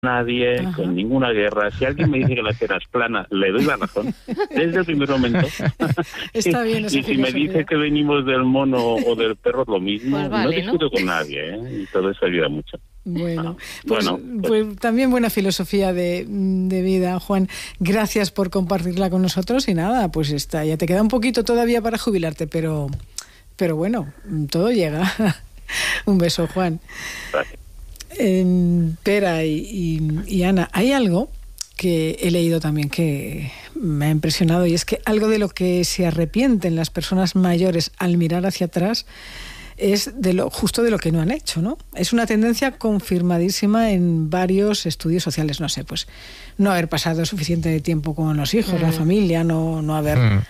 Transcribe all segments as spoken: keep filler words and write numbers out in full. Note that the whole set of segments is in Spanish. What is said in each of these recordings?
nadie, Ajá. con ninguna guerra. Si alguien me dice que la Tierra es plana, le doy la razón desde el primer momento. Está bien esa y si me dice que venimos del mono o del perro, lo mismo. Pues vale, no discuto ¿no? con nadie, ¿eh? Y todo eso ayuda mucho. Bueno, pues, bueno pues, pues también buena filosofía de, de vida, Juan. Gracias por compartirla con nosotros y nada, pues está, ya te queda un poquito todavía para jubilarte, pero, pero bueno, todo llega. Un beso, Juan. Gracias. Eh, Pera y, y, y Ana, hay algo que he leído también que me ha impresionado y es que algo de lo que se arrepienten las personas mayores al mirar hacia atrás es de lo justo de lo que no han hecho, ¿no? Es una tendencia confirmadísima en varios estudios sociales, no sé, pues no haber pasado suficiente tiempo con los hijos, mm. la familia, no, no haber... Mm.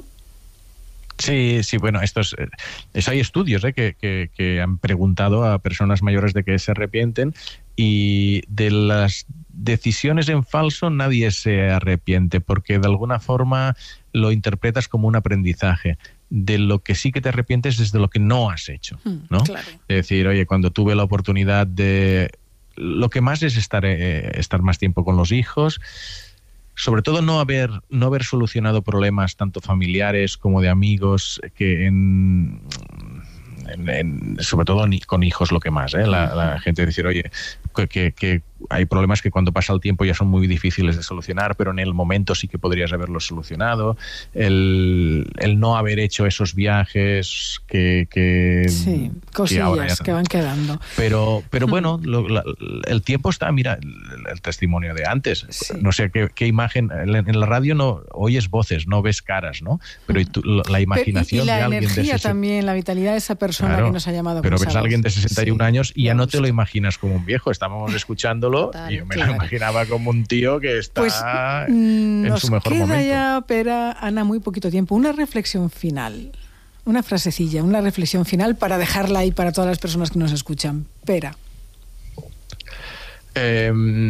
Sí, sí, bueno, estos, eso hay estudios ¿eh? que, que, que han preguntado a personas mayores de qué se arrepienten y de las decisiones en falso nadie se arrepiente porque de alguna forma lo interpretas como un aprendizaje. De lo que sí que te arrepientes es de lo que no has hecho, ¿no? Claro. Es decir, oye, cuando tuve la oportunidad de... Lo que más es estar, eh, estar más tiempo con los hijos... Sobre todo no haber, no haber solucionado problemas tanto familiares como de amigos, que en, en, en sobre todo con hijos lo que más, ¿eh? La, la gente decir, oye, que, que hay problemas que cuando pasa el tiempo ya son muy difíciles de solucionar, pero en el momento sí que podrías haberlos solucionado. El, el no haber hecho esos viajes que... que sí, cosillas que, que van quedando. Pero, pero bueno, lo, la, el tiempo está, mira, el, el testimonio de antes. Sí. No sé qué, qué imagen, en, en la radio no oyes voces, no ves caras, ¿no? Pero y tu, la imaginación pero, y la de alguien de energía sesenta también, la vitalidad de esa persona claro, que nos ha llamado. Pero ves a alguien de sesenta y un sí, años y ya no te lo imaginas como un viejo. Estábamos escuchándolo Total, y yo me claro. lo imaginaba como un tío que está pues, en su mejor queda momento. Ya, Pera, Ana, muy poquito tiempo. Una reflexión final, una frasecilla, una reflexión final para dejarla ahí para todas las personas que nos escuchan. Pera. Eh,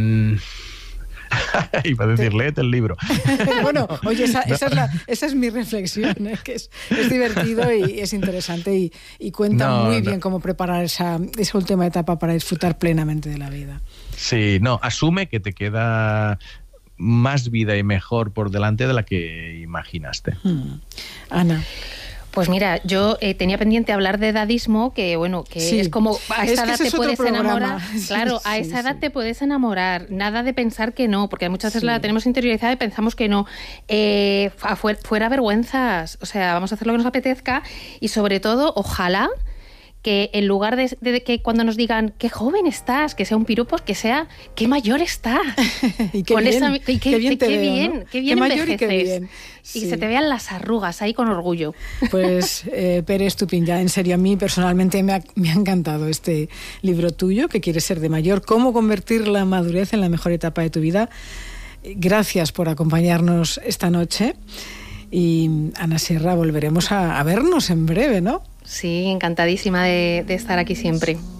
iba a decir, léete el libro. Bueno, oye, esa, esa, es la, esa es mi reflexión, ¿eh? Que es, es divertido y es interesante y, y cuenta no, muy no. bien cómo preparar esa, esa última etapa para disfrutar plenamente de la vida. Sí, no, asume que te queda más vida y mejor por delante de la que imaginaste. Hmm. Ana. Pues mira, yo eh, tenía pendiente hablar de edadismo, que bueno, que sí. es como a esa edad te puedes enamorar. Claro, sí, a esa edad sí. te puedes enamorar. Nada de pensar que no, porque muchas veces sí. la tenemos interiorizada y pensamos que no. Eh, fuera, fuera vergüenzas, o sea, vamos a hacer lo que nos apetezca y sobre todo, ojalá que en lugar de, de, de que cuando nos digan qué joven estás, que sea un piropo, que sea qué mayor estás. y qué bien, esa, y qué, qué bien, te qué veo, bien, ¿no? qué bien qué envejeces. Mayor y, qué bien. Sí. y se te vean las arrugas ahí con orgullo. Pues eh, Pere Estupín, ya en serio, a mí personalmente me ha, me ha encantado este libro tuyo, que quieres ser de mayor, cómo convertir la madurez en la mejor etapa de tu vida. Gracias por acompañarnos esta noche y Ana Sierra, volveremos a, a vernos en breve, ¿no? Sí, encantadísima de, de estar aquí siempre.